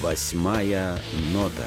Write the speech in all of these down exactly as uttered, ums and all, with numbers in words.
Восьмая нота.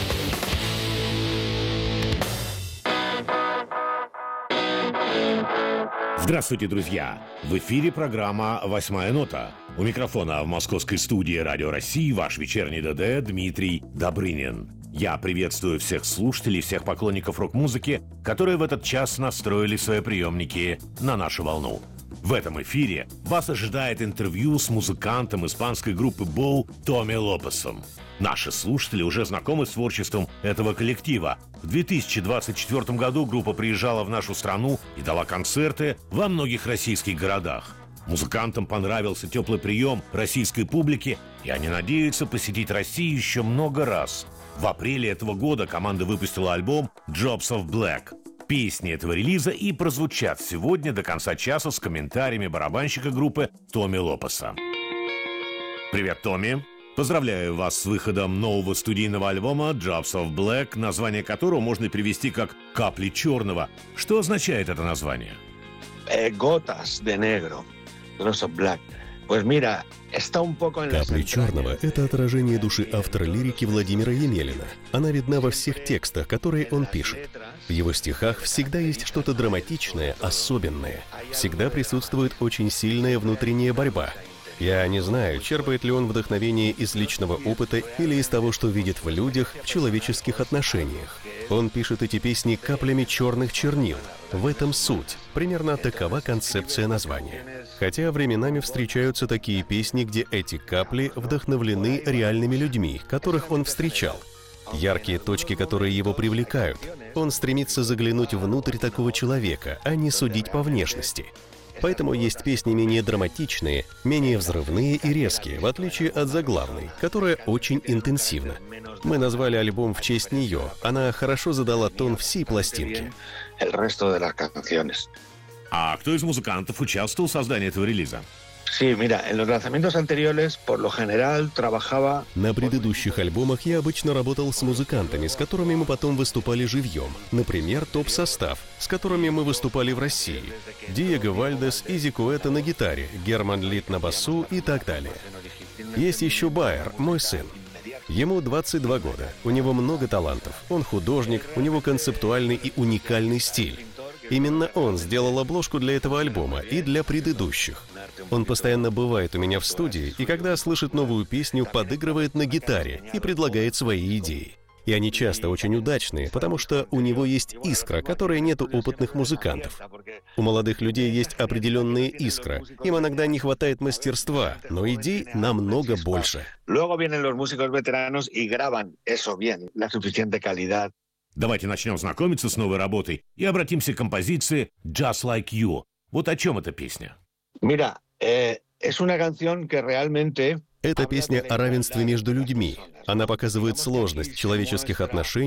Здравствуйте, друзья! В эфире программа «Восьмая нота». У микрофона в московской студии «Радио России» ваш вечерний ДД Дмитрий Добрынин. Я приветствую всех слушателей, всех поклонников рок-музыки, которые в этот час настроили свои приемники на нашу волну. В этом эфире вас ожидает интервью с музыкантом испанской группы Боу Томми Лопесом. Наши слушатели уже знакомы с творчеством этого коллектива. В две тысячи двадцать четвёртом году группа приезжала в нашу страну и дала концерты во многих российских городах. Музыкантам понравился теплый прием российской публики, и они надеются посетить Россию еще много раз. В апреле этого года команда выпустила альбом «Drops of Black». Песни этого релиза и прозвучат сегодня до конца часа с комментариями барабанщика группы Томми Лопеса. Привет, Томми! Поздравляю вас с выходом нового студийного альбома «Drops of Black», название которого можно перевести как «Капли черного». Что означает это название? Gotas de negro, Drops of Black. Pues mira, está un poco en las «Капли черного» — это отражение души автора лирики Владимира Емелина. Она видна во всех текстах, которые он пишет. В его стихах всегда есть что-то драматичное, особенное. Всегда присутствует очень сильная внутренняя борьба. Я не знаю, черпает ли он вдохновение из личного опыта или из того, что видит в людях, в человеческих отношениях. Он пишет эти песни каплями черных чернил. В этом суть. Примерно такова концепция названия. Хотя временами встречаются такие песни, где эти капли вдохновлены реальными людьми, которых он встречал. Яркие точки, которые его привлекают. Он стремится заглянуть внутрь такого человека, а не судить по внешности. Поэтому есть песни менее драматичные, менее взрывные и резкие, в отличие от заглавной, которая очень интенсивна. Мы назвали альбом в честь нее. Она хорошо задала тон всей пластинки. А кто из музыкантов участвовал в создании этого релиза? Sí, mira, en los lanzamientos anteriores, por lo general, trabajaba... На предыдущих альбомах я обычно работал с музыкантами, с которыми мы потом выступали живьем. Например, топ-состав, с которыми мы выступали в России. Диего Вальдес, Изи Куэта на гитаре, Герман Лид на басу и так далее. Есть еще Байер, мой сын. Ему двадцать два года, у него много талантов, он художник, у него концептуальный и уникальный стиль. Именно он сделал обложку для этого альбома и для предыдущих. Он постоянно бывает у меня в студии, и когда слышит новую песню, подыгрывает на гитаре и предлагает свои идеи. И они часто очень удачные, потому что у него есть искра, которой нет у опытных музыкантов. У молодых людей есть определенная искра. Им иногда не хватает мастерства, но идей намного больше. Давайте начнем знакомиться с новой работой и обратимся к композиции «Just Like You». Вот о чем эта песня? Mira, eh, es una canción que realmente... Это песня о равенстве между людьми. Она показывает сложность человеческих отношений